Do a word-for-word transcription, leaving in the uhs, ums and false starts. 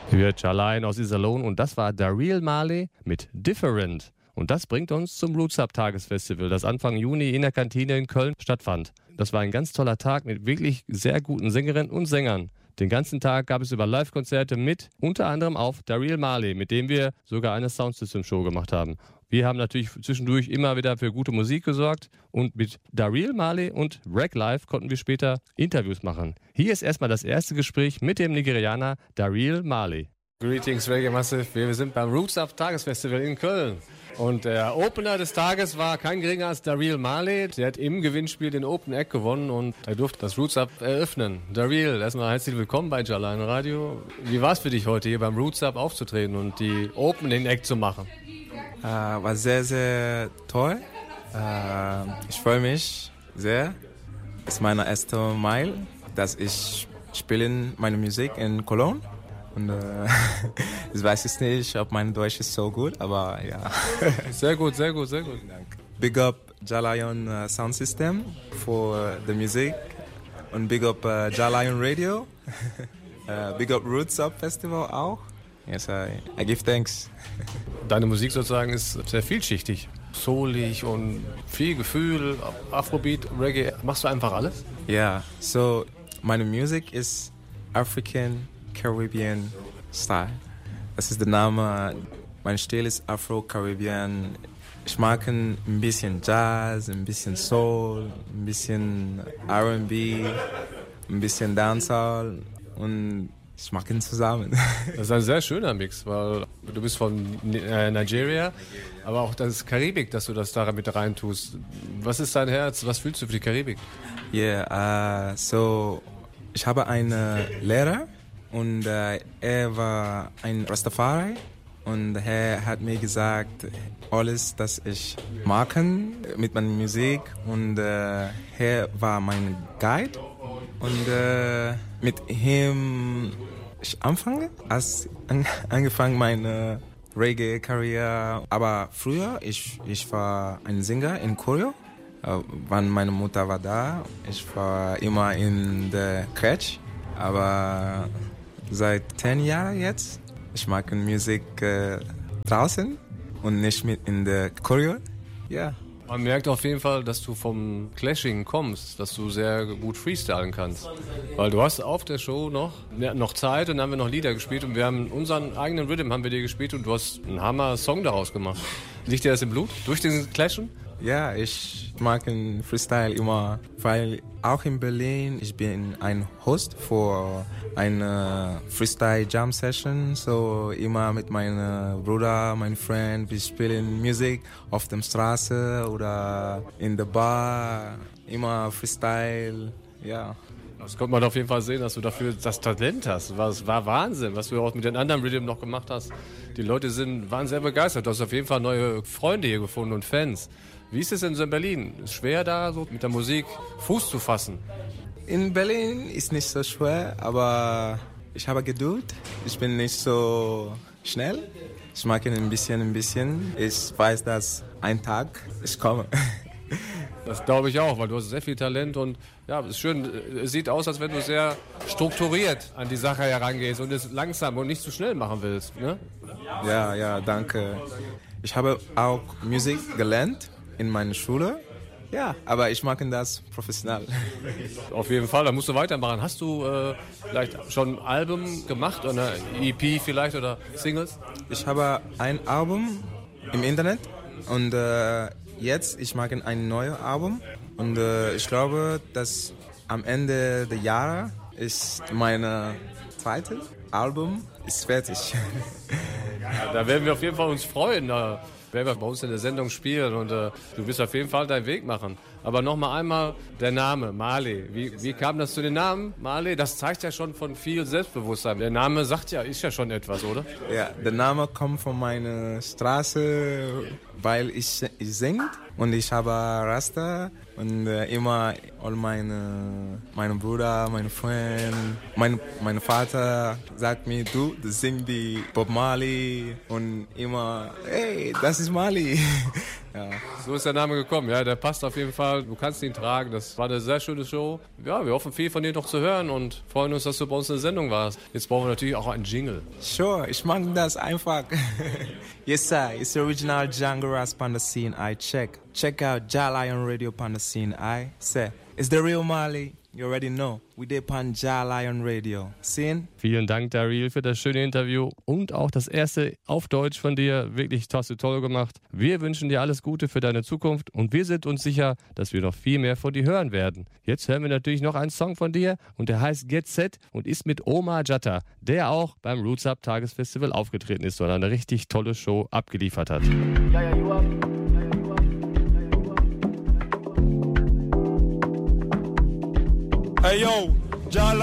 Ihr hört Charlene aus Iserlohn und das war Daryl Marley mit Different. Und das bringt uns zum Roots Up Tagesfestival, das Anfang Juni in der Kantine in Köln stattfand. Das war ein ganz toller Tag mit wirklich sehr guten Sängerinnen und Sängern. Den ganzen Tag gab es über Live-Konzerte mit unter anderem auf Daryl Marley, mit dem wir sogar eine Soundsystem-Show gemacht haben. Wir haben natürlich zwischendurch immer wieder für gute Musik gesorgt und mit Daryl Marley und Rag Live konnten wir später Interviews machen. Hier ist erstmal das erste Gespräch mit dem Nigerianer Daryl Marley. Greetings Reggae Massive, wir sind beim Roots Up Tagesfestival in Köln. Und der Opener des Tages war kein geringer als Daryl Marley. Der hat im Gewinnspiel den Open Act gewonnen und er durfte das Roots Up eröffnen. Daryl, erstmal herzlich willkommen bei Charlene Radio. Wie war es für dich heute hier beim Roots Up aufzutreten und die Opening Act zu machen? Uh, war sehr, sehr toll. Uh, ich freue mich sehr. Es ist mein erster Mal, dass ich spiele meine Musik in Cologne. Und äh, ich weiß es nicht, ob mein Deutsch ist so gut, aber ja. Sehr gut, sehr gut, sehr gut. Big up Jalion uh, Sound System for the music und big up uh, Jalion Radio. uh, big up Roots Up Festival auch. Yes, I, I give thanks. Deine Musik sozusagen ist sehr vielschichtig. Soulig und viel Gefühl, Afrobeat, Reggae. Machst du einfach alles? Ja, yeah, so meine Musik ist African Caribbean Style. Das ist der Name. Mein Stil ist Afro-Caribbean. Ich mag ein bisschen Jazz, ein bisschen Soul, ein bisschen R and B, ein bisschen Dancehall und ich mag ihn zusammen. Das ist ein sehr schöner Mix, weil du bist von Nigeria, aber auch das Karibik, dass du das da mit reintust. Was ist dein Herz? Was fühlst du für die Karibik? Ja, yeah, uh, so ich habe einen Lehrer. Und äh, er war ein Rastafari und er hat mir gesagt, alles, das ich mag mit meiner Musik. Und äh, er war mein Guide. Und äh, mit ihm ich anfange, als an, angefangen meine Reggae-Karriere. Aber früher, ich, ich war ein Sänger in Choreo. Äh, wann meine Mutter war da, ich war immer in der Crèche. Aber seit zehn Jahren jetzt, ich mag Musik äh, draußen und nicht mit in der Choreo. Ja. Man merkt auf jeden Fall, dass du vom Clashing kommst, dass du sehr gut freestylen kannst. Weil du hast auf der Show noch, noch Zeit und dann haben wir noch Lieder gespielt und wir haben unseren eigenen Rhythm haben wir dir gespielt und du hast einen Hammer-Song daraus gemacht. Liegt dir das im Blut, durch den Clashen? Ja, ich mag den Freestyle immer, weil auch in Berlin, ich bin ein Host für eine Freestyle Jam Session, so immer mit meinem Bruder, meinem Freund, wir spielen Musik auf der Straße oder in der Bar, immer Freestyle, ja. Das konnte man auf jeden Fall sehen, dass du dafür das Talent hast. Das war Wahnsinn, was du auch mit den anderen Rhythm noch gemacht hast. Die Leute sind, waren sehr begeistert. Du hast auf jeden Fall neue Freunde hier gefunden und Fans. Wie ist es denn so in Berlin? Ist es schwer da so mit der Musik Fuß zu fassen? In Berlin ist nicht so schwer, aber ich habe Geduld. Ich bin nicht so schnell. Ich mag ihn ein bisschen, ein bisschen. Ich weiß, dass ein Tag ich komme. Das glaube ich auch, weil du hast sehr viel Talent und ja, es ist schön. Es sieht aus, als wenn du sehr strukturiert an die Sache herangehst und es langsam und nicht zu schnell machen willst, ne? Ja, ja, danke. Ich habe auch Musik gelernt in meiner Schule. Ja, aber ich mag das professionell. Auf jeden Fall, da musst du weitermachen. Hast du äh, vielleicht schon ein Album gemacht oder eine E P vielleicht oder Singles? Ich habe ein Album im Internet und äh, jetzt ich mag ein neues Album und äh, ich glaube, dass am Ende des Jahres ist mein zweites Album ist fertig. Ja, da werden wir auf jeden Fall uns freuen. Da werden wir bei uns in der Sendung spielen und äh, du wirst auf jeden Fall deinen Weg machen. Aber nochmal einmal der Name, Marley. Wie, wie kam das zu dem Namen Marley? Das zeigt ja schon von viel Selbstbewusstsein. Der Name sagt ja, ist ja schon etwas, oder? Ja, der Name kommt von meiner Straße, weil ich, ich singe und ich habe Rasta und äh, immer all meine, meine Bruder, meine Freunde, mein, mein Vater sagt mir, du, du singst wie Bob Marley und immer, hey, das ist Mali. Ja. So ist der Name gekommen. Ja, der passt auf jeden Fall. Du kannst ihn tragen. Das war eine sehr schöne Show. Ja, wir hoffen viel von dir noch zu hören und freuen uns, dass du bei uns in der Sendung warst. Jetzt brauchen wir natürlich auch einen Jingle. Sure, ich mag das einfach. Yes, sir. It's the original Django Ras Panda Scene. I check. Check out Jah Lion Radio Panda Scene. I say, it's the real Mali. You already know. We did on Jah Lion Radio. Scene. Vielen Dank, Daryl, für das schöne Interview und auch das erste auf Deutsch von dir. Wirklich hast du toll gemacht. Wir wünschen dir alles Gute für deine Zukunft und wir sind uns sicher, dass wir noch viel mehr von dir hören werden. Jetzt hören wir natürlich noch einen Song von dir und der heißt Get Set und ist mit Omar Jatta, der auch beim Roots Up Tagesfestival aufgetreten ist und eine richtig tolle Show abgeliefert hat. Ja, ja, you up. Hey yo, Jah